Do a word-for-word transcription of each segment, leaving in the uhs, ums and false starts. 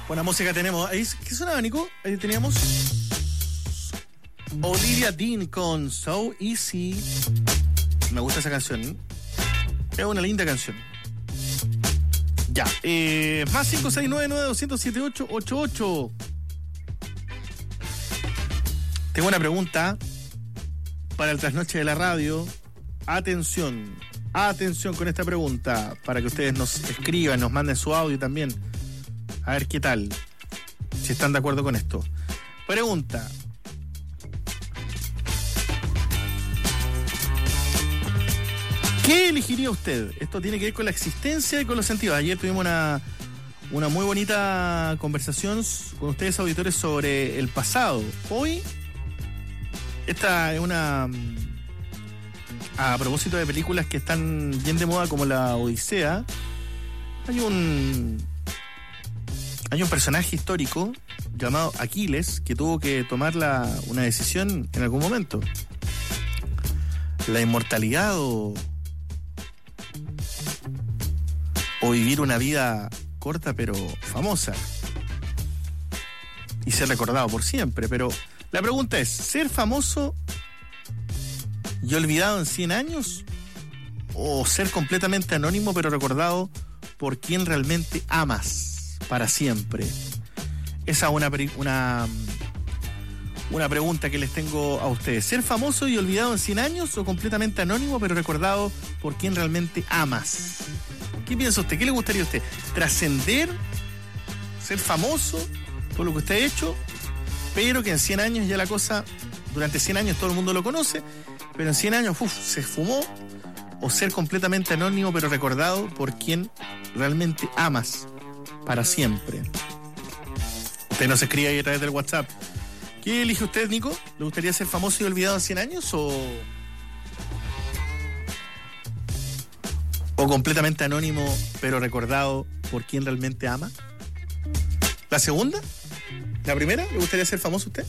Buena música tenemos. Ahí, ¿qué sonaba, Nico? Ahí teníamos Olivia Dean con So Easy. Me gusta esa canción. Es una linda canción. Ya. Eh, más cinco seis nueve nueve dos cero siete ocho ocho ocho. Tengo una pregunta para el trasnoche de la radio. Atención. Atención con esta pregunta. Para que ustedes nos escriban, nos manden su audio también. A ver qué tal, si están de acuerdo con esto. Pregunta: ¿qué elegiría usted? Esto tiene que ver con la existencia y con los sentidos. Ayer tuvimos una, una muy bonita conversación con ustedes, auditores, sobre el pasado. Hoy, esta es una... A propósito de películas que están bien de moda, como la Odisea, hay un... Hay un personaje histórico llamado Aquiles que tuvo que tomar la, una decisión en algún momento. La inmortalidad o, o vivir una vida corta pero famosa y ser recordado por siempre. Pero la pregunta es, ¿ser famoso y olvidado en cien años o ser completamente anónimo pero recordado por quien realmente amas para siempre? Esa es una, una, una pregunta que les tengo a ustedes. ¿Ser famoso y olvidado en cien años o completamente anónimo pero recordado por quien realmente amas? ¿Qué piensa usted? ¿Qué le gustaría a usted? ¿Trascender? ¿Ser famoso por lo que usted ha hecho? Pero que en cien años ya la cosa, durante cien años todo el mundo lo conoce, pero en cien años uf, se esfumó. ¿O ser completamente anónimo pero recordado por quien realmente amas para siempre? Usted nos escribe ahí a través del WhatsApp. ¿Qué elige usted, Nico? ¿Le gustaría ser famoso y olvidado en cien años o... o completamente anónimo pero recordado por quien realmente ama? ¿La segunda? ¿La primera? ¿Le gustaría ser famoso a usted?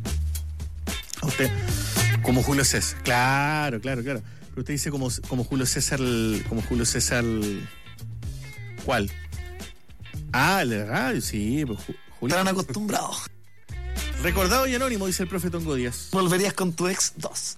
A usted. Como Julio César. Claro, claro, claro. Pero usted dice como, como Julio César... Como Julio César... ¿Cuál? Ah, el de radio, sí. Pues, Julio. Están acostumbrados. Recordado y anónimo, dice el profe Tongo Díaz. ¿Volverías con tu ex? Dos.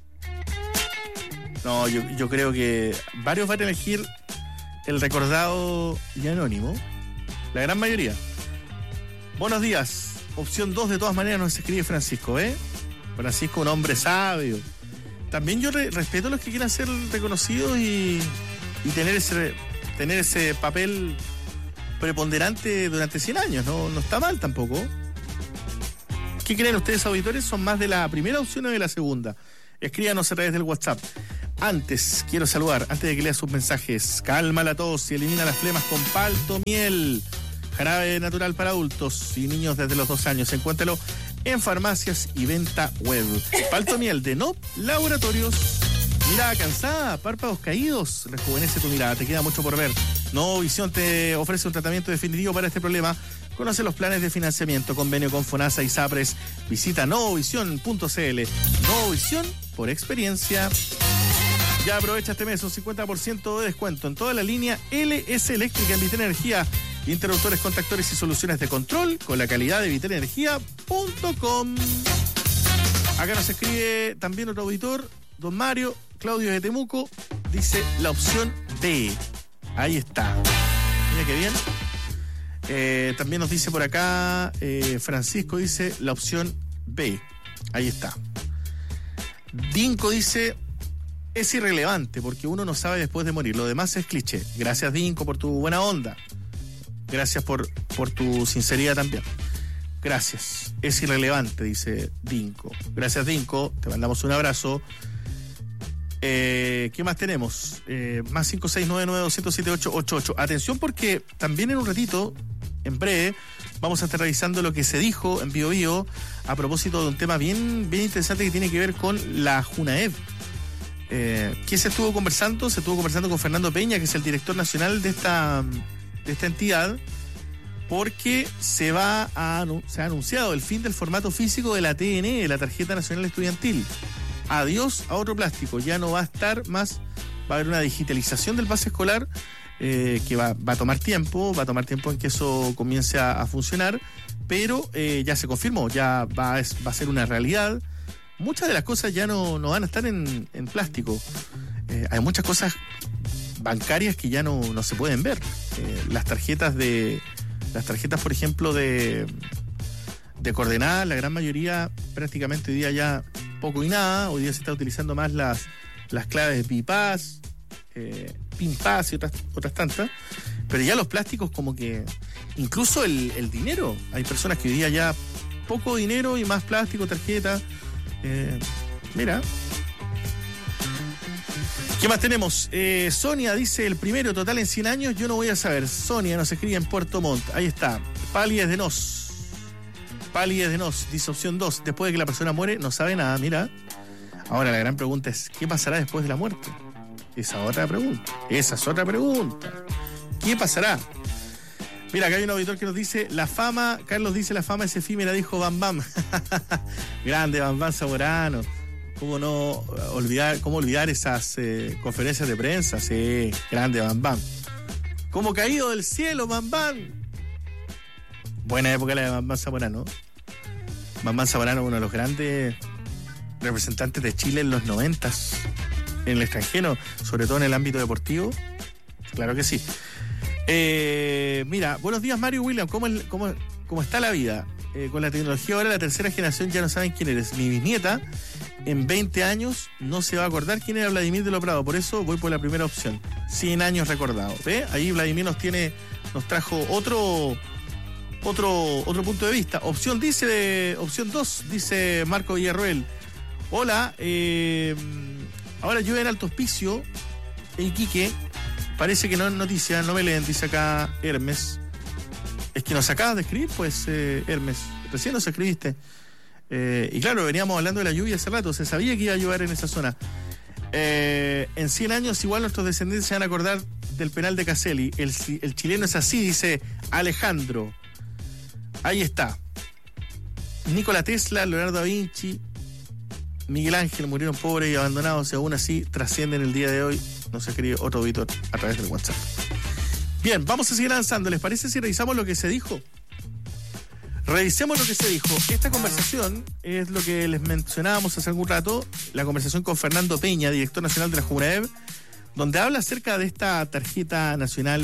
No, yo, yo creo que varios van a elegir el recordado y anónimo. La gran mayoría. Buenos días. Opción dos, de todas maneras, nos escribe Francisco, ¿eh? Francisco, un hombre sabio. También yo re- respeto a los que quieran ser reconocidos y, y tener ese tener ese papel preponderante durante cien años. No, no está mal tampoco. ¿Qué creen ustedes, auditores? ¿Son más de la primera opción o de la segunda? Escríbanos a través del WhatsApp. Antes, quiero saludar, antes de que lea sus mensajes, calma la tos y elimina las flemas con palto miel. Jarabe natural para adultos y niños desde los dos años. Encuéntralo en farmacias y venta web. Palto miel de Nop Laboratorios. Mirada cansada, párpados caídos, rejuvenece tu mirada, te queda mucho por ver. Nuevo Visión te ofrece un tratamiento definitivo para este problema. Conoce los planes de financiamiento, convenio con FONASA y SAPRES. Visita novovisión punto cl. Novovisión por experiencia. Ya aprovecha este mes un cincuenta por ciento de descuento en toda la línea L S Eléctrica en Vital Energía. Interruptores, contactores y soluciones de control con la calidad de vital energía punto com. Acá nos escribe también otro auditor, don Mario Claudio de Temuco, dice la opción B. Ahí está. Mira qué bien. Eh, también nos dice por acá eh, Francisco, dice la opción B. Ahí está. Dinko dice es irrelevante porque uno no sabe después de morir. Lo demás es cliché. Gracias, Dinko, por tu buena onda. Gracias por, por tu sinceridad también. Gracias. Es irrelevante, dice Dinko. Gracias, Dinko. Te mandamos un abrazo. Eh, ¿Qué más tenemos? Eh, más cinco seis nueve nueve dos cero siete ocho ocho ocho. Atención porque también en un ratito, en breve, vamos a estar revisando lo que se dijo en Bio Bio a propósito de un tema bien, bien interesante que tiene que ver con la JUNAEV. Eh, ¿Qué se estuvo conversando? Se estuvo conversando con Fernando Peña, que es el director nacional de esta, de esta entidad, porque se va a se ha anunciado el fin del formato físico de la T N E, de la Tarjeta Nacional Estudiantil. Adiós a otro plástico, ya no va a estar más, va a haber una digitalización del pase escolar eh, que va, va a tomar tiempo, va a tomar tiempo en que eso comience a, a funcionar, pero eh, ya se confirmó, ya va, es, va a ser una realidad. Muchas de las cosas ya no, no van a estar en, en plástico. Eh, hay muchas cosas bancarias que ya no, no se pueden ver. Eh, las tarjetas de, las tarjetas, por ejemplo, de, de coordenadas, la gran mayoría prácticamente hoy día ya poco y nada. Hoy día se está utilizando más las, las claves BIPAS, eh, PINPAS y otras, otras tantas. Pero ya los plásticos como que, incluso el, el dinero, hay personas que hoy día ya poco dinero y más plástico, tarjeta. Eh, mira. ¿Qué más tenemos? Eh, Sonia dice, el primero total en cien años, yo no voy a saber. Sonia nos escribe en Puerto Montt. Ahí está. Pálidez de nos. Pálidez de nos, dice opción dos. Después de que la persona muere, no sabe nada, mira. Ahora la gran pregunta es, ¿qué pasará después de la muerte? Esa otra pregunta. Esa es otra pregunta. ¿Qué pasará? Mira, acá hay un auditor que nos dice, la fama, Carlos dice, la fama es efímera, dijo Bam Bam. Grande Bam Bam Zamorano. ¿Cómo no olvidar, cómo olvidar esas eh, conferencias de prensa? Sí, grande Bam Bam. ¿Cómo caído del cielo, Bam Bam? Buena época la de Bam Bam Zamorano. Bam Bam Zamorano, uno de los grandes representantes de Chile en los noventas, en el extranjero, sobre todo en el ámbito deportivo. Claro que sí. Eh, mira, buenos días Mario William, ¿cómo, el, cómo, cómo está la vida? Eh, con la tecnología ahora la tercera generación ya no saben quién eres. Mi bisnieta en veinte años no se va a acordar quién era Vladimir de Loprado, por eso voy por la primera opción, cien años recordado. ¿Ve? Ahí Vladimir nos tiene, nos trajo otro otro otro punto de vista. Opción dice de, opción dos, dice Marco Villarroel. Hola, eh, ahora llueve en Alto Hospicio, en Iquique. Parece que no es noticia, no me leen, dice acá Hermes. Es que nos acabas de escribir, pues, eh, Hermes. Recién nos escribiste. Eh, y claro, veníamos hablando de la lluvia hace rato, se sabía que iba a llover en esa zona. Eh, en cien años igual nuestros descendientes se van a acordar del penal de Caselli. El, el chileno es así, dice Alejandro. Ahí está. Nikola Tesla, Leonardo da Vinci, Miguel Ángel murieron pobres y abandonados y aún así trascienden el día de hoy. Nos escribe otro auditor a través del WhatsApp. Bien, vamos a seguir avanzando. ¿Les parece si revisamos lo que se dijo? Revisemos lo que se dijo. Esta conversación es lo que les mencionábamos hace algún rato, la conversación con Fernando Peña, director nacional de la Junaev, donde habla acerca de esta tarjeta nacional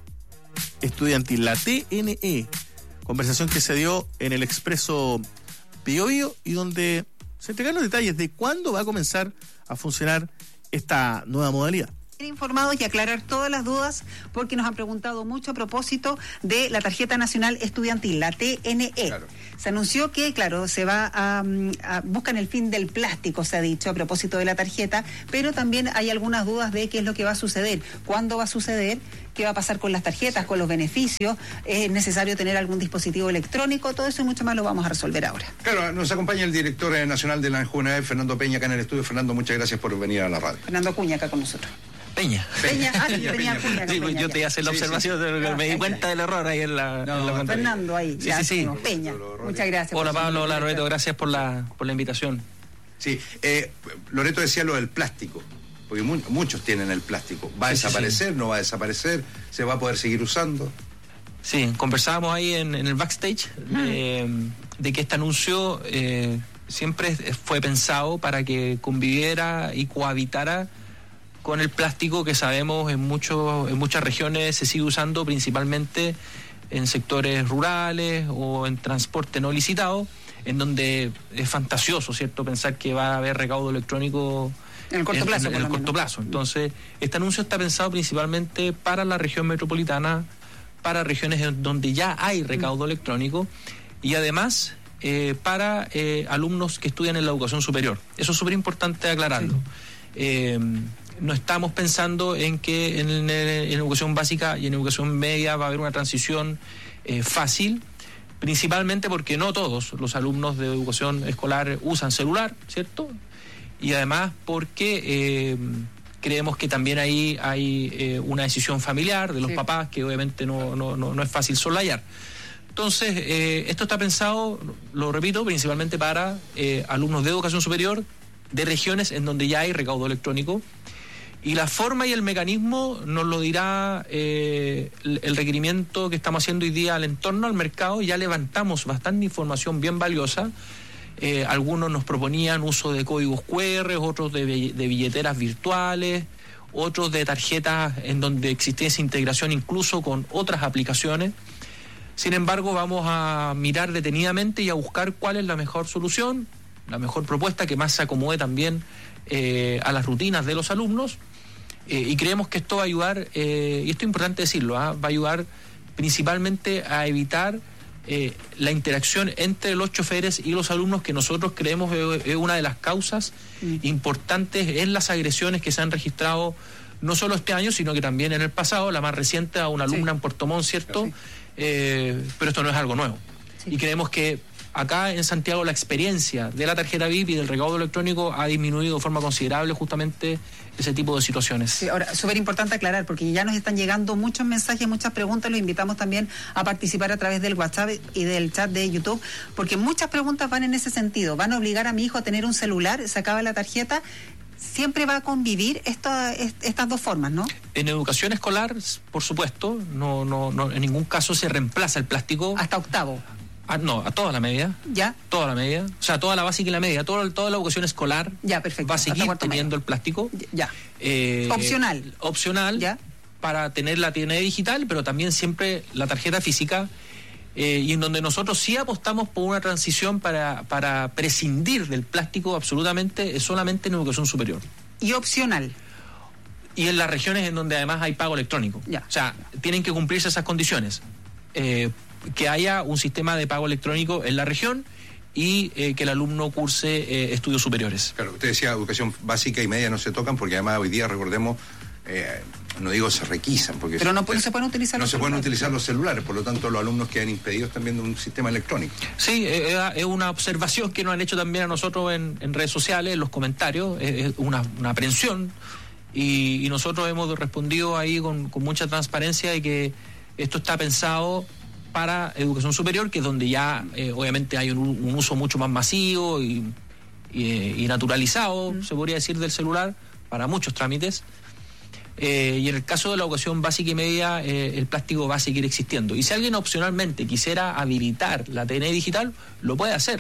estudiantil, la T N E. Conversación que se dio en el Expreso Pío Bío y donde se entregaron los detalles de cuándo va a comenzar a funcionar esta nueva modalidad. Informados y aclarar todas las dudas porque nos han preguntado mucho a propósito de la tarjeta nacional estudiantil, la T N E. Claro. Se anunció que, claro, se va a, a buscan el fin del plástico, se ha dicho a propósito de la tarjeta, pero también hay algunas dudas de qué es lo que va a suceder, cuándo va a suceder, qué va a pasar con las tarjetas, con los beneficios, es necesario tener algún dispositivo electrónico, todo eso y mucho más lo vamos a resolver ahora. Claro, nos acompaña el director nacional de la Junaev, Fernando Peña, acá en el estudio. Fernando, muchas gracias por venir a la radio. Fernando Cuña acá con nosotros. Peña. Peña, ah, yo tenía Cuña. Sí, pues yo te iba a hacer la sí, observación, sí, sí. Me di cuenta del error ahí en la, no, en la pantalla. Fernando ahí, sí, ya sí, sí. Peña, muchas gracias. Hola Pablo, hola Loreto, gracias por la, por la invitación. Sí, eh, Loreto decía lo del plástico, porque mu- muchos tienen el plástico. ¿Va a sí, desaparecer? Sí, sí. ¿No va a desaparecer? ¿Se va a poder seguir usando? Sí, conversábamos ahí en, en el backstage de, de que este anuncio eh, siempre fue pensado para que conviviera y cohabitara con el plástico que sabemos en muchos en muchas regiones se sigue usando principalmente en sectores rurales o en transporte no licitado, en donde es fantasioso, ¿cierto?, pensar que va a haber recaudo electrónico en el corto en, plazo. En, en el corto plazo. Entonces, este anuncio está pensado principalmente para la región metropolitana, para regiones donde ya hay recaudo mm. electrónico y además eh, para eh, alumnos que estudian en la educación superior. Eso es súper importante aclararlo. Sí. Eh, no estamos pensando en que en, en, en educación básica y en educación media va a haber una transición eh, fácil, principalmente porque no todos los alumnos de educación escolar usan celular, ¿cierto? Y además porque eh, creemos que también ahí hay eh, una decisión familiar de los sí. papás que obviamente no, no, no, no es fácil soslayar. Entonces, eh, esto está pensado, lo repito, principalmente para eh, alumnos de educación superior de regiones en donde ya hay recaudo electrónico. Y la forma y el mecanismo nos lo dirá eh, el, el requerimiento que estamos haciendo hoy día al entorno, al mercado. Ya levantamos bastante información bien valiosa. Eh, algunos nos proponían uso de códigos cu erre, otros de, de billeteras virtuales, otros de tarjetas en donde existía esa integración incluso con otras aplicaciones. Sin embargo, vamos a mirar detenidamente y a buscar cuál es la mejor solución, la mejor propuesta que más se acomode también eh, a las rutinas de los alumnos. Eh, y creemos que esto va a ayudar, eh, y esto es importante decirlo, ¿eh? va a ayudar principalmente a evitar eh, la interacción entre los choferes y los alumnos, que nosotros creemos es una de las causas mm. importantes en las agresiones que se han registrado no solo este año, sino que también en el pasado, la más reciente a una alumna sí. en Puerto Montt, ¿cierto? Sí. Eh, pero esto no es algo nuevo. Sí. Y creemos que acá en Santiago la experiencia de la tarjeta V I P y del recaudo electrónico ha disminuido de forma considerable justamente ese tipo de situaciones. Sí, ahora, súper importante aclarar, porque ya nos están llegando muchos mensajes, muchas preguntas. Los invitamos también a participar a través del WhatsApp y del chat de YouTube, porque muchas preguntas van en ese sentido. ¿Van a obligar a mi hijo a tener un celular? ¿Se acaba la tarjeta? Siempre va a convivir esta, estas dos formas, ¿no? En educación escolar, por supuesto, no, no, no, en ningún caso se reemplaza el plástico. Hasta octavo. Ah, no, a toda la media. ¿Ya? Toda la media. O sea, toda la básica y la media. Toda, toda la educación escolar ya, perfecto. va a seguir teniendo medio. el plástico. Ya. Eh, opcional. Opcional. Ya. Para tener la T N E digital, pero también siempre la tarjeta física. Eh, y en donde nosotros sí apostamos por una transición para, para prescindir del plástico absolutamente, es solamente en educación superior. ¿Y opcional? Y en las regiones en donde además hay pago electrónico. Ya. O sea, tienen que cumplirse esas condiciones. Eh, que haya un sistema de pago electrónico en la región y eh, que el alumno curse eh, estudios superiores. Claro, usted decía educación básica y media no se tocan, porque además hoy día, recordemos, eh, no digo se requisan, porque pero se, no, no se pueden utilizar no los se celulares. pueden utilizar los celulares, por lo tanto los alumnos quedan impedidos también de un sistema electrónico. Sí, eh, es una observación que nos han hecho también a nosotros en, en redes sociales, en los comentarios, es una, una aprehensión, y, y nosotros hemos respondido ahí con, con mucha transparencia de que esto está pensado para educación superior, que es donde ya eh, obviamente hay un, un uso mucho más masivo y, y, y naturalizado, mm. se podría decir, del celular para muchos trámites. Eh, y en el caso de la educación básica y media, eh, el plástico va a seguir existiendo. Y si alguien opcionalmente quisiera habilitar la T N E digital, lo puede hacer.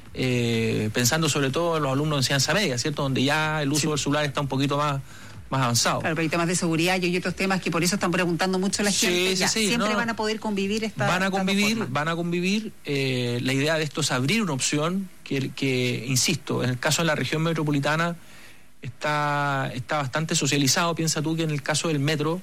Eh, pensando sobre todo en los alumnos de enseñanza media, ¿cierto? Donde ya el uso sí. del celular está un poquito más más avanzado. Claro, pero hay temas de seguridad y hay otros temas que por eso están preguntando mucho la gente. Sí, ya, sí, sí, siempre no, van a poder convivir esta van a convivir, van a convivir. Eh, la idea de esto es abrir una opción que, que, insisto, en el caso de la región metropolitana está, está bastante socializado. Piensa tú que en el caso del metro,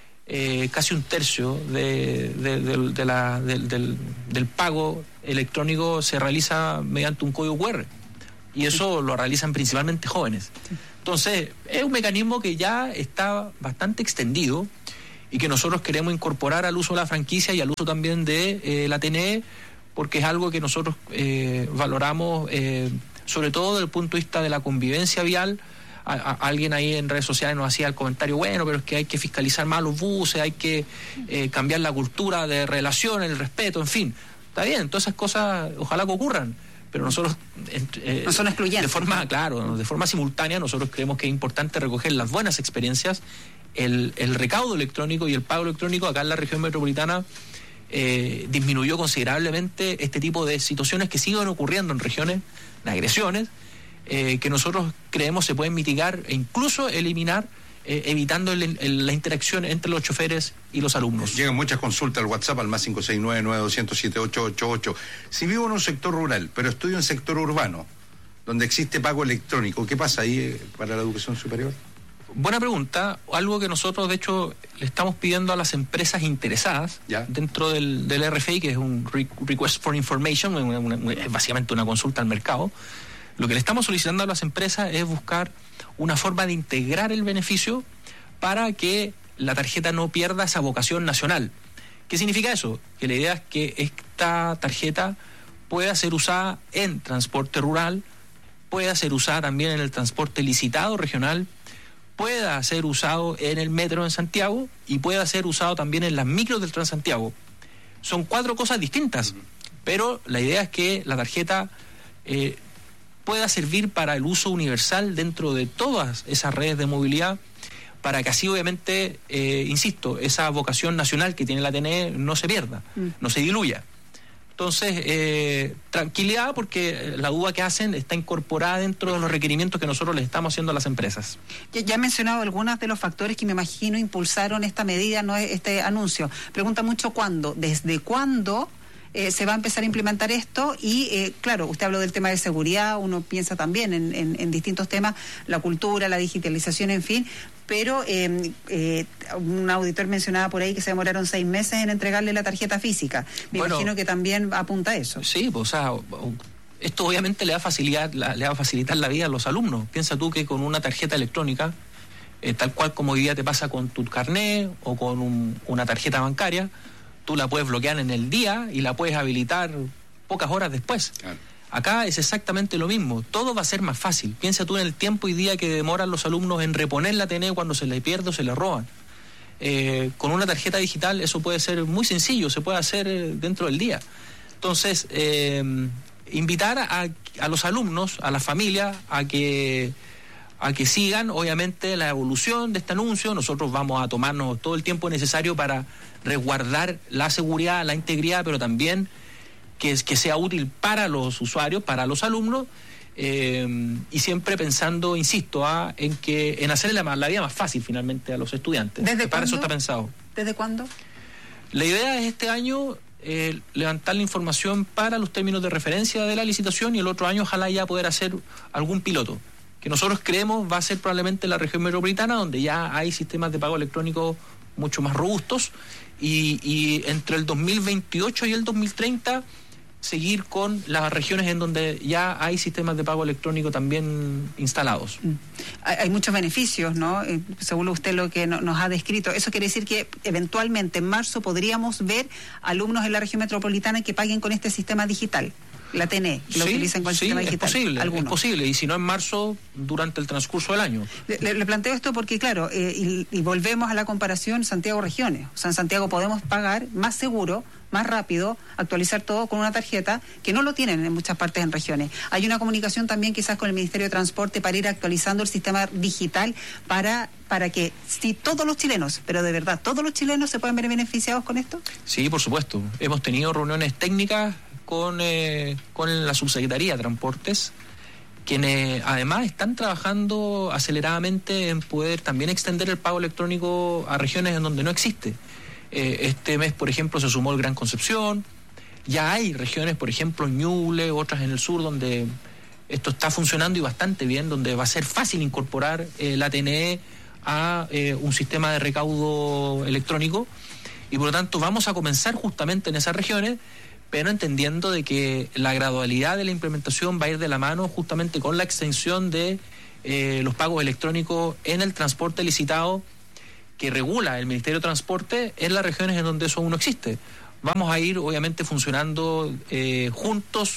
eh, casi un tercio de, de, de, de la, de, del, del pago electrónico se realiza mediante un código cu erre. Y eso sí. lo realizan principalmente jóvenes. Sí. Entonces, es un mecanismo que ya está bastante extendido y que nosotros queremos incorporar al uso de la franquicia y al uso también de eh, la T N E, porque es algo que nosotros eh, valoramos, eh, sobre todo desde el punto de vista de la convivencia vial. A, a, alguien ahí en redes sociales nos hacía el comentario, bueno, pero es que hay que fiscalizar más los buses, hay que eh, cambiar la cultura de relación, el respeto, en fin. Está bien, todas esas cosas ojalá que ocurran. Pero nosotros eh, no son excluyentes. De forma, claro, de forma simultánea, nosotros creemos que es importante recoger las buenas experiencias, el, el recaudo electrónico y el pago electrónico. Acá en la región metropolitana eh, disminuyó considerablemente este tipo de situaciones que siguen ocurriendo en regiones, de agresiones, eh, que nosotros creemos se pueden mitigar e incluso eliminar, eh, evitando el, el, la interacción entre los choferes y los alumnos. Llegan muchas consultas al WhatsApp al más cinco seis nueve, nueve dos cero siete, ocho ocho ocho. Si vivo en un sector rural, pero estudio en sector urbano, donde existe pago electrónico, ¿qué pasa ahí eh, para la educación superior? Buena pregunta. Algo que nosotros, de hecho, le estamos pidiendo a las empresas interesadas ¿Ya? dentro del, del R F I, que es un Request for Information, una, una, una, es básicamente una consulta al mercado. Lo que le estamos solicitando a las empresas es buscar una forma de integrar el beneficio para que la tarjeta no pierda esa vocación nacional. ¿Qué significa eso? Que la idea es que esta tarjeta pueda ser usada en transporte rural, pueda ser usada también en el transporte licitado regional, pueda ser usado en el metro en Santiago y pueda ser usado también en las micros del Transantiago. Son cuatro cosas distintas, pero la idea es que la tarjeta eh, pueda servir para el uso universal dentro de todas esas redes de movilidad, para que así obviamente, eh, insisto, esa vocación nacional que tiene la T N E no se pierda, mm. no se diluya. Entonces, eh, tranquilidad, porque la duda que hacen está incorporada dentro de los requerimientos que nosotros les estamos haciendo a las empresas. Ya, ya he mencionado algunos de los factores que me imagino impulsaron esta medida, no este anuncio. Pregunta mucho cuándo, desde cuándo eh, se va a empezar a implementar esto y, eh, claro, usted habló del tema de seguridad, uno piensa también en, en, en distintos temas, la cultura, la digitalización, en fin, pero eh, eh, un auditor mencionaba por ahí que se demoraron seis meses en entregarle la tarjeta física. Me bueno, imagino que también apunta a eso. Sí, pues, o sea, esto obviamente le va a facilitar la, le va a facilitar la vida a los alumnos. Piensa tú que con una tarjeta electrónica, eh, tal cual como hoy día te pasa con tu carnet o con un, una tarjeta bancaria, tú la puedes bloquear en el día y la puedes habilitar pocas horas después. Claro. Acá es exactamente lo mismo, todo va a ser más fácil. Piensa tú en el tiempo y día que demoran los alumnos en reponer la T N E cuando se le pierde o se le roban. Eh, con una tarjeta digital eso puede ser muy sencillo, se puede hacer dentro del día. Entonces, eh, invitar a, a los alumnos, a las familias, a que, a que sigan, obviamente, la evolución de este anuncio. Nosotros vamos a tomarnos todo el tiempo necesario para resguardar la seguridad, la integridad, pero también Que, es, que sea útil para los usuarios, para los alumnos, eh, y siempre pensando, insisto, ah, en que en hacerle la, la vida más fácil finalmente a los estudiantes. ¿Desde para cuándo? Eso está pensado. ¿Desde cuándo? La idea es este año eh, levantar la información para los términos de referencia de la licitación y el otro año ojalá ya poder hacer algún piloto, que nosotros creemos va a ser probablemente la región metropolitana, donde ya hay sistemas de pago electrónico mucho más robustos, y, y entre el dos mil veintiocho y el dos mil treinta seguir con las regiones en donde ya hay sistemas de pago electrónico también instalados. Mm. Hay, hay muchos beneficios, ¿no? Eh, según usted lo que no, nos ha descrito. Eso quiere decir que eventualmente en marzo podríamos ver alumnos en la región metropolitana que paguen con este sistema digital, la T N E, que lo sí, utilicen con el sí, sistema digital. Es posible, algunos. es posible, y si no en marzo, durante el transcurso del año. Le, le planteo esto porque, claro, eh, y, y volvemos a la comparación Santiago-regiones. O sea, en Santiago podemos pagar más seguro, más rápido, actualizar todo con una tarjeta que no lo tienen en muchas partes en regiones. Hay una comunicación también quizás con el Ministerio de Transporte para ir actualizando el sistema digital para, para que si todos los chilenos, pero de verdad, todos los chilenos se pueden ver beneficiados con esto. Sí, por supuesto. Hemos tenido reuniones técnicas con, eh, con la Subsecretaría de Transportes, quienes además están trabajando aceleradamente en poder también extender el pago electrónico a regiones en donde no existe. Eh, este mes, por ejemplo, se sumó el Gran Concepción. Ya hay regiones, por ejemplo, Ñuble, otras en el sur, donde esto está funcionando y bastante bien, donde va a ser fácil incorporar eh, la T N E a eh, un sistema de recaudo electrónico. Y por lo tanto vamos a comenzar justamente en esas regiones, pero entendiendo de que la gradualidad de la implementación va a ir de la mano justamente con la extensión de eh, los pagos electrónicos en el transporte licitado que regula el Ministerio de Transporte en las regiones en donde eso aún no existe. Vamos a ir obviamente funcionando eh, juntos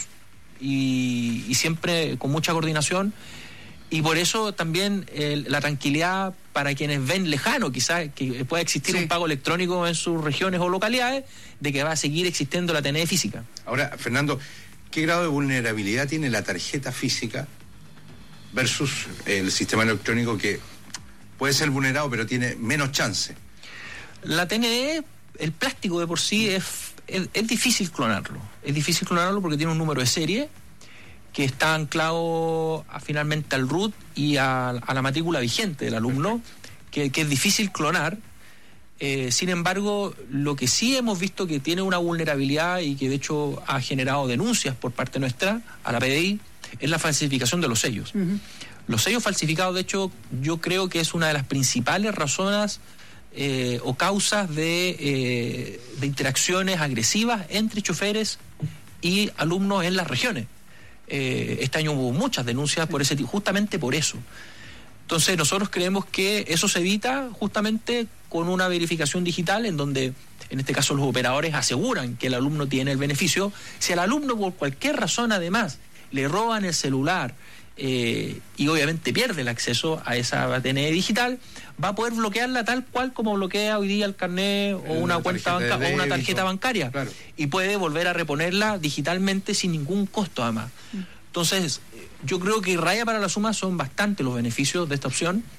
y, y siempre con mucha coordinación, y por eso también eh, la tranquilidad para quienes ven lejano quizás que pueda existir sí. un pago electrónico en sus regiones o localidades, de que va a seguir existiendo la T N E física. Ahora, Fernando, ¿qué grado de vulnerabilidad tiene la tarjeta física versus el sistema electrónico, que puede ser vulnerado pero tiene menos chance? La T N E, el plástico de por sí es, es, es difícil clonarlo. Es difícil clonarlo porque tiene un número de serie que está anclado a, finalmente al root y a, a la matrícula vigente del alumno, que, que es difícil clonar. Eh, sin embargo, lo que sí hemos visto que tiene una vulnerabilidad y que de hecho ha generado denuncias por parte nuestra a la P D I es la falsificación de los sellos. Uh-huh. Los sellos falsificados, de hecho, yo creo que es una de las principales razones eh, o causas de, eh, de interacciones agresivas entre choferes y alumnos en las regiones. Eh, este año hubo muchas denuncias por ese tipo, justamente por eso. Entonces nosotros creemos que eso se evita justamente con una verificación digital, en donde en este caso los operadores aseguran que el alumno tiene el beneficio. Si al alumno por cualquier razón además le roban el celular eh, y obviamente pierde el acceso a esa T N E digital, va a poder bloquearla tal cual como bloquea hoy día el carnet o una, una cuenta banca o una tarjeta bancaria, claro. Y puede volver a reponerla digitalmente sin ningún costo además. Entonces yo creo que raya para la suma son bastante los beneficios de esta opción.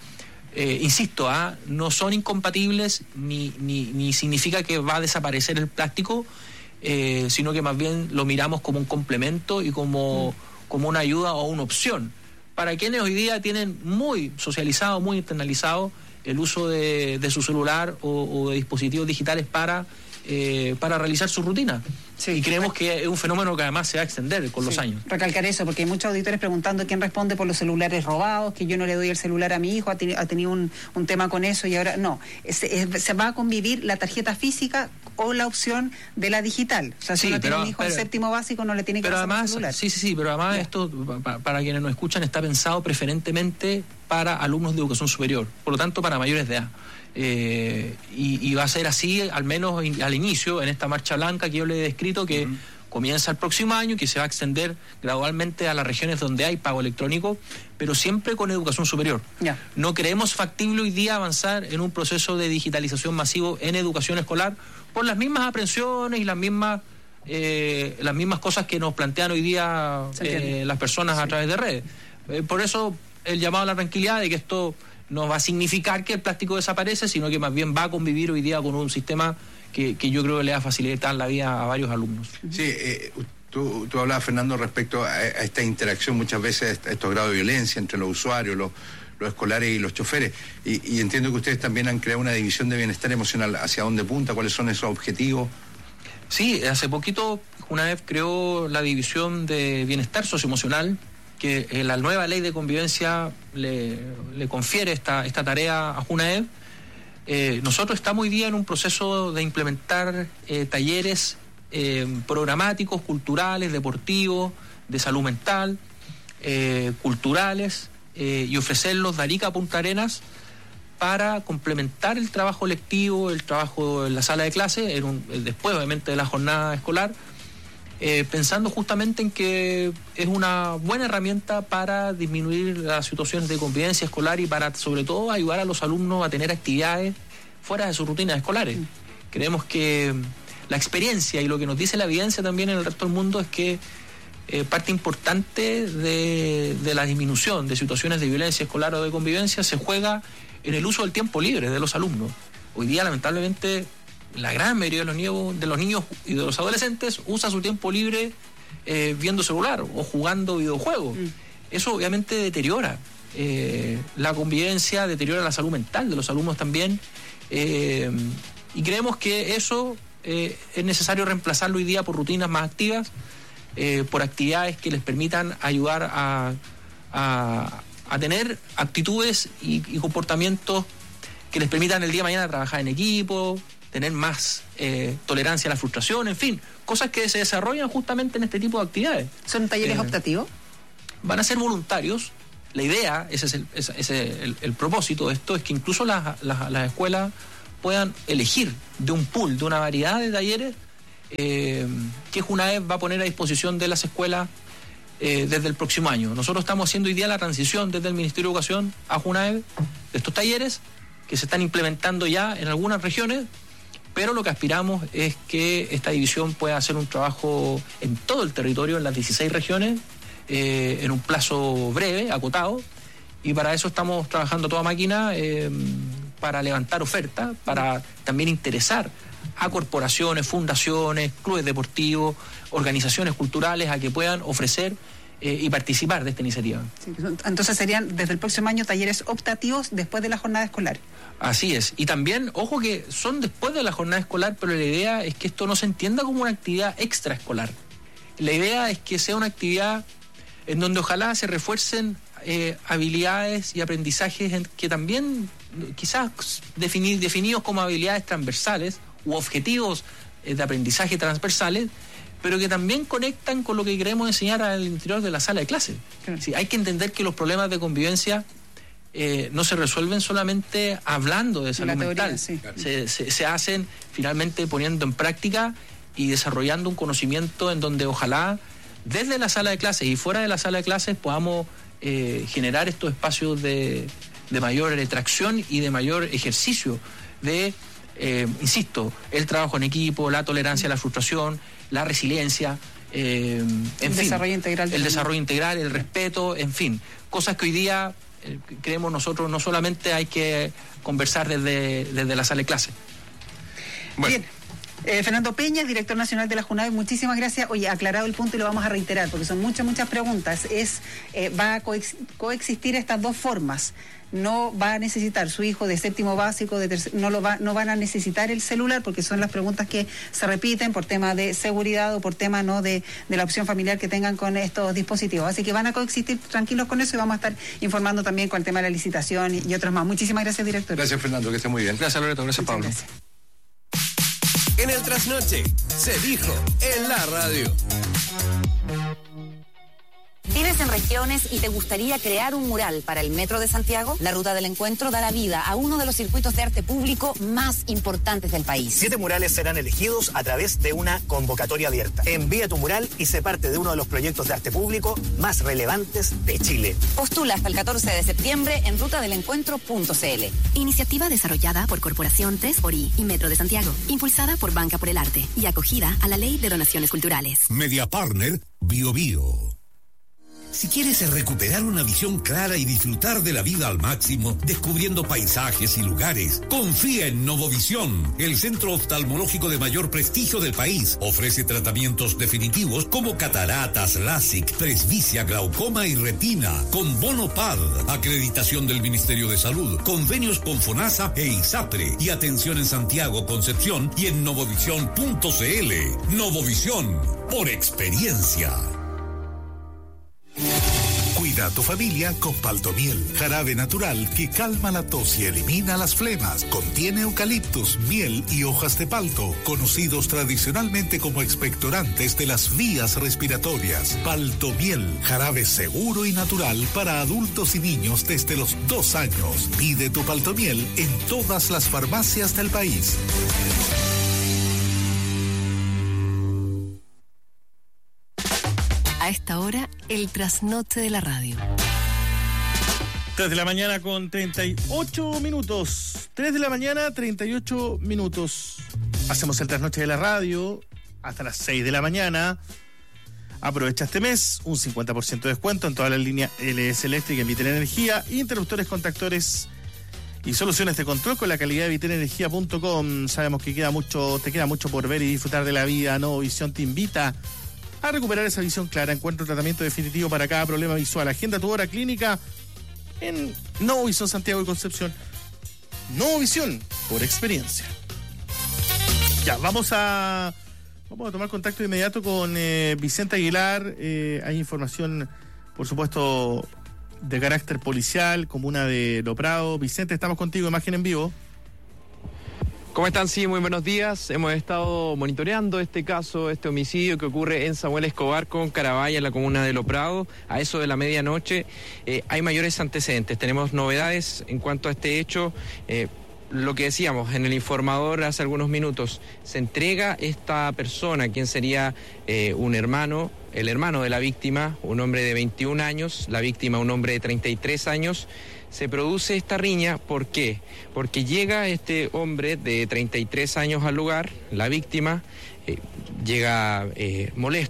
eh, insisto, ¿ah? no son incompatibles ni, ni, ni significa que va a desaparecer el plástico, eh, sino que más bien lo miramos como un complemento y como, mm. como una ayuda o una opción para quienes hoy día tienen muy socializado, muy internalizado el uso de, de su celular o, o de dispositivos digitales para, eh, para realizar su rutina. Sí. Y creemos que es un fenómeno que además se va a extender con sí. los años. Recalcar eso, porque hay muchos auditores preguntando quién responde por los celulares robados, que yo no le doy el celular a mi hijo, ha, teni- ha tenido un, un tema con eso y ahora no. Es, es, se va a convivir la tarjeta física o la opción de la digital. O sea, si sí, uno pero, tiene un hijo pero, en séptimo básico, no le tiene que pero pasar además, el celular. Sí, sí, sí, pero además yeah. esto, para, para quienes nos escuchan, está pensado preferentemente para alumnos de educación superior, por lo tanto para mayores de edad. Eh, y, y va a ser así, al menos in, al inicio, en esta marcha blanca que yo le he descrito, que uh-huh. comienza el próximo año y que se va a extender gradualmente a las regiones donde hay pago electrónico, pero siempre con educación superior. Yeah. No creemos factible hoy día avanzar en un proceso de digitalización masivo en educación escolar por las mismas aprensiones y las mismas eh, las mismas cosas que nos plantean hoy día eh, las personas sí. a través de redes. Eh, por eso el llamado a la tranquilidad de que esto no va a significar que el plástico desaparece, sino que más bien va a convivir hoy día con un sistema que, que yo creo que le va a facilitar la vida a varios alumnos. Sí, eh, tú, tú hablabas, Fernando, respecto a, a esta interacción muchas veces, a estos grados de violencia entre los usuarios, los, los escolares y los choferes, y, y entiendo que ustedes también han creado una división de bienestar emocional. ¿Hacia dónde punta? ¿Cuáles son esos objetivos? Sí, hace poquito JUNAEV creó la división de bienestar socioemocional, que eh, la nueva ley de convivencia le, le confiere esta, esta tarea a JUNAEV. Eh, nosotros estamos hoy día en un proceso de implementar eh, talleres eh, programáticos, culturales, deportivos, de salud mental, eh, culturales, eh, y ofrecerlos de Arica a Punta Arenas para complementar el trabajo lectivo, el trabajo en la sala de clase, en un, después obviamente de la jornada escolar, Eh, pensando justamente en que es una buena herramienta para disminuir las situaciones de convivencia escolar y para sobre todo ayudar a los alumnos a tener actividades fuera de sus rutinas escolares. Mm. Creemos que la experiencia y lo que nos dice la evidencia también en el resto del mundo es que eh, parte importante de, de la disminución de situaciones de violencia escolar o de convivencia se juega en el uso del tiempo libre de los alumnos. Hoy día lamentablemente la gran mayoría de los niños, de los niños y de los adolescentes usa su tiempo libre eh, viendo celular o jugando videojuegos. Mm. Eso obviamente deteriora eh, la convivencia, deteriora la salud mental de los alumnos también. Eh, y creemos que eso eh, es necesario reemplazarlo hoy día por rutinas más activas, eh, por actividades que les permitan ayudar a, a, a tener actitudes y, y comportamientos que les permitan el día de mañana trabajar en equipo, tener más eh, tolerancia a la frustración, en fin, cosas que se desarrollan justamente en este tipo de actividades. ¿Son talleres eh, optativos? Van a ser voluntarios. La idea, ese es el, ese, ese, el, el propósito de esto, es que incluso las, las, las escuelas puedan elegir de un pool, de una variedad de talleres eh, que JUNAEV va a poner a disposición de las escuelas eh, desde el próximo año. Nosotros estamos haciendo hoy día la transición desde el Ministerio de Educación a JUNAEV de estos talleres que se están implementando ya en algunas regiones, pero lo que aspiramos es que esta división pueda hacer un trabajo en todo el territorio, en las dieciséis regiones, eh, en un plazo breve, acotado, y para eso estamos trabajando a toda máquina eh, para levantar oferta, para también interesar a corporaciones, fundaciones, clubes deportivos, organizaciones culturales a que puedan ofrecer Eh, y participar de esta iniciativa. Sí, entonces serían desde el próximo año talleres optativos después de la jornada escolar. Así es, y también, ojo que son después de la jornada escolar, pero la idea es que esto no se entienda como una actividad extraescolar. La idea es que sea una actividad en donde ojalá se refuercen eh, habilidades y aprendizajes en, que también quizás definir, definidos como habilidades transversales u objetivos eh, de aprendizaje transversales, pero que también conectan con lo que queremos enseñar al interior de la sala de clase. Claro. Sí, hay que entender que los problemas de convivencia eh, no se resuelven solamente hablando de salud teoría, mental. Sí. Se, se, se hacen finalmente poniendo en práctica y desarrollando un conocimiento en donde ojalá desde la sala de clases y fuera de la sala de clases podamos eh, generar estos espacios de, de mayor tracción y de mayor ejercicio de, eh, insisto, el trabajo en equipo, la tolerancia a la frustración, la resiliencia, eh, en el fin, desarrollo integral el desarrollo integral, el respeto, en fin, cosas que hoy día eh, creemos nosotros, no solamente hay que conversar desde, desde la sala de clase. Bueno. Bien. Eh, Fernando Peña, director nacional de la JUNAVE, muchísimas gracias. Oye, aclarado el punto y lo vamos a reiterar porque son muchas, muchas preguntas. Es eh, va a coex- coexistir estas dos formas. No va a necesitar su hijo de séptimo básico, de tercer, no lo va, no van a necesitar el celular porque son las preguntas que se repiten por tema de seguridad o por tema no de, de la opción familiar que tengan con estos dispositivos. Así que van a coexistir tranquilos con eso y vamos a estar informando también con el tema de la licitación y, y otros más. Muchísimas gracias, director. Gracias, Fernando, que esté muy bien. Gracias, Loreto. Gracias, Muchas Pablo. Gracias. En el trasnoche se dijo en la radio. ¿Vives en regiones y te gustaría crear un mural para el Metro de Santiago? La Ruta del Encuentro dará vida a uno de los circuitos de arte público más importantes del país. Siete murales serán elegidos a través de una convocatoria abierta. Envía tu mural y sé parte de uno de los proyectos de arte público más relevantes de Chile. Postula hasta el catorce de septiembre en ruta del encuentro punto c l. Iniciativa desarrollada por Corporación tres por I y Metro de Santiago, impulsada por Banca por el Arte y acogida a la Ley de Donaciones Culturales. Media Partner Bio Bio. Si quieres recuperar una visión clara y disfrutar de la vida al máximo, descubriendo paisajes y lugares, confía en Novovisión, el centro oftalmológico de mayor prestigio del país. Ofrece tratamientos definitivos como cataratas, LASIK, presbicia, glaucoma y retina, con bono P A D, acreditación del Ministerio de Salud, convenios con FONASA e ISAPRE, y atención en Santiago, Concepción y en novovisión punto c l. Novovisión, por experiencia. Cuida a tu familia con Paltomiel, jarabe natural que calma la tos y elimina las flemas. Contiene eucaliptus, miel y hojas de palto, conocidos tradicionalmente como expectorantes de las vías respiratorias. Paltomiel, jarabe seguro y natural para adultos y niños desde los dos años. Pide tu Paltomiel en todas las farmacias del país. A esta hora, el trasnoche de la radio. tres de la mañana con treinta y ocho minutos. tres de la mañana, treinta y ocho minutos. Hacemos el trasnoche de la radio hasta las seis de la mañana. Aprovecha este mes un cincuenta por ciento de descuento en toda la línea L S Eléctrica en Vitel Energía, interruptores, contactores y soluciones de control con la calidad de vitel energía punto com. Sabemos que queda mucho, te queda mucho por ver y disfrutar de la vida. Novovisión te invita a recuperar esa visión clara. Encuentra un tratamiento definitivo para cada problema visual. Agenda tu hora clínica en Novovisión Santiago y Concepción. Novovisión, por experiencia. Ya, vamos a vamos a tomar contacto de inmediato con eh, Vicente Aguilar. Eh, hay información, por supuesto, de carácter policial, comuna de Lo Prado. Vicente, estamos contigo, imagen en vivo. ¿Cómo están? Sí, muy buenos días. Hemos estado monitoreando este caso, este homicidio que ocurre en Samuel Escobar con Carabaya, en la comuna de Lo Prado, a eso de la medianoche. Eh, hay mayores antecedentes, tenemos novedades en cuanto a este hecho. Eh, lo que decíamos en el informador hace algunos minutos, se entrega esta persona, quien sería eh, un hermano, el hermano de la víctima, un hombre de veintiún años, la víctima un hombre de treinta y tres años. Se produce esta riña, ¿por qué? Porque llega este hombre de treinta y tres años al lugar, la víctima eh, llega eh, molesto.